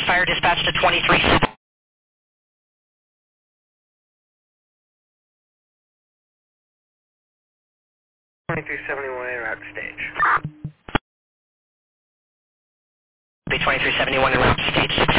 fire dispatch to 2370. 2371 en route to stage. 2371 en route to stage 6.